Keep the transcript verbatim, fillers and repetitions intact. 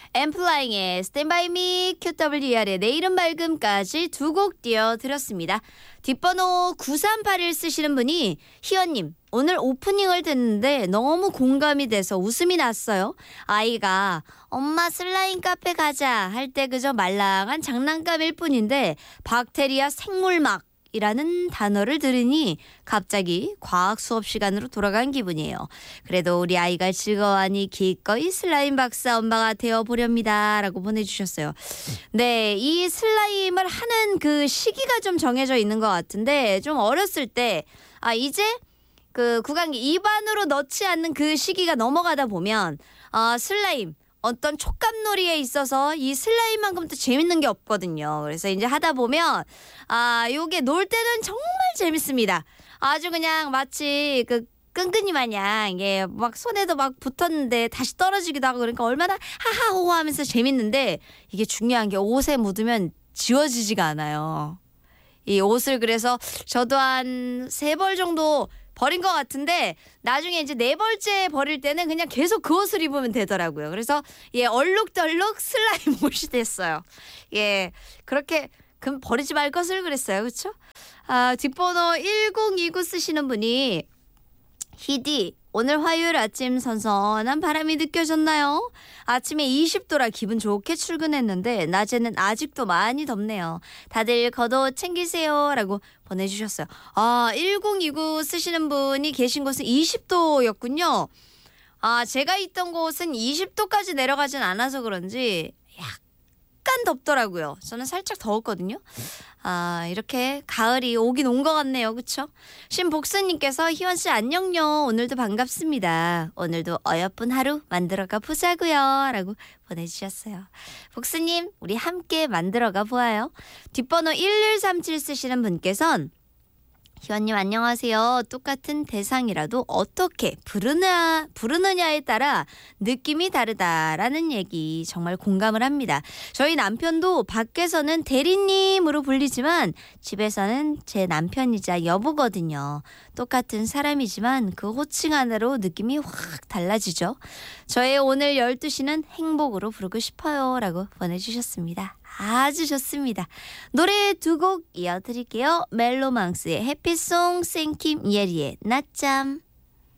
엠플라잉의 Stand By Me, 큐더블유이알의 내일은 밝음까지 두 곡 띄워드렸습니다. 뒷번호 구삼팔일 쓰시는 분이 희연님 오늘 오프닝을 듣는데 너무 공감이 돼서 웃음이 났어요. 아이가 엄마 슬라임 카페 가자 할 때 그저 말랑한 장난감일 뿐인데 박테리아 생물막 이라는 단어를 들으니 갑자기 과학 수업 시간으로 돌아간 기분이에요. 그래도 우리 아이가 즐거워하니 기꺼이 슬라임 박사 엄마가 되어보렵니다 라고 보내주셨어요. 네, 이 슬라임을 하는 그 시기가 좀 정해져 있는 것 같은데 좀 어렸을 때 아 이제 그 구강기 입안으로 넣지 않는 그 시기가 넘어가다 보면 아 슬라임 어떤 촉감놀이에 있어서 이 슬라임만큼 또 재밌는 게 없거든요. 그래서 이제 하다 보면 아 요게 놀 때는 정말 재밌습니다. 아주 그냥 마치 그 끈끈이 마냥 이게 막 손에도 막 붙었는데 다시 떨어지기도 하고 그러니까 얼마나 하하호호 하면서 재밌는데 이게 중요한 게 옷에 묻으면 지워지지가 않아요. 이 옷을 그래서 저도 한 세 벌 정도 버린 것 같은데 나중에 이제 네 벌째 버릴 때는 그냥 계속 그 옷을 입으면 되더라고요. 그래서 예 얼룩덜룩 슬라임 옷이 됐어요. 예 그렇게 그럼 버리지 말 것을 그랬어요. 그렇죠? 아 뒷번호 일공이구 쓰시는 분이 희디 오늘 화요일 아침 선선한 바람이 느껴졌나요? 아침에 이십 도라 기분 좋게 출근했는데 낮에는 아직도 많이 덥네요. 다들 겉옷 챙기세요 라고 보내주셨어요. 아 일공이구 쓰시는 분이 계신 곳은 이십 도였군요. 아 제가 있던 곳은 이십 도까지 내려가진 않아서 그런지 약간 덥더라고요. 저는 살짝 더웠거든요. 아 이렇게 가을이 오긴 온 것 같네요. 그쵸? 신복수님께서 희원씨 안녕요. 오늘도 반갑습니다. 오늘도 어여쁜 하루 만들어가 보자고요 라고 보내주셨어요. 복수님 우리 함께 만들어가 보아요. 뒷번호 일일삼칠 쓰시는 분께선 희원님 안녕하세요. 똑같은 대상이라도 어떻게 부르냐, 부르느냐에 따라 느낌이 다르다라는 얘기 정말 공감을 합니다. 저희 남편도 밖에서는 대리님으로 불리지만 집에서는 제 남편이자 여보거든요. 똑같은 사람이지만 그 호칭 하나로 느낌이 확 달라지죠. 저의 오늘 열두 시는 행복으로 부르고 싶어요 라고 보내주셨습니다. 아주 좋습니다. 노래 두 곡 이어드릴게요. 멜로망스의 해피송, 생킴 예리의 낮잠.